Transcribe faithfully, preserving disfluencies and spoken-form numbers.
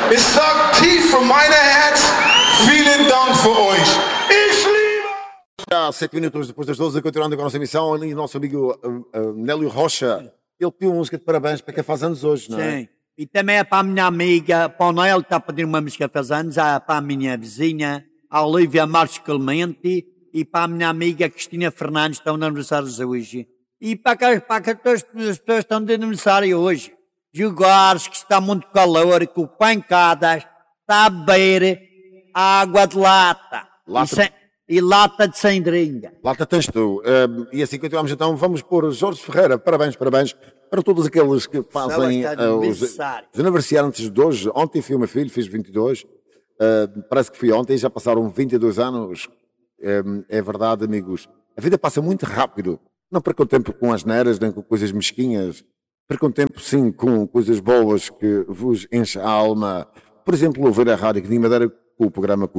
Ich sag tief von meinem Herz, vielen Dank für euch. Ich liebe... Já sete minutos depois das doze, continuando com a nossa emissão, ali o nosso amigo uh, uh, Nélio Rocha, ele pediu uma música de parabéns para quem faz anos hoje, não é? Sim. E também é para a minha amiga, para o Noel que está a pedir uma música faz anos, é para a minha vizinha, a Olivia Marques Clemente, e para a minha amiga Cristina Fernandes, que estão de aniversário hoje. E para, que, para que todas as pessoas que estão de aniversário hoje. Jogares, que está muito calor, com pancadas, está a beber água de lata. Lata. E, sem, e lata de sandringa. Lata tens tu. Uh, e assim continuamos então, vamos pôr Jorge Ferreira, parabéns, parabéns para todos aqueles que fazem uh, os, os aniversariantes de hoje. Ontem fui o meu filho, fiz vinte e dois, uh, parece que fui ontem, já passaram vinte e dois anos. Um, é verdade, amigos, a vida passa muito rápido. Não percam tempo com asneiras, nem com coisas mesquinhas. Percam tempo, sim, com coisas boas que vos enchem a alma. Por exemplo, ouvir a rádio que de Madeira com o programa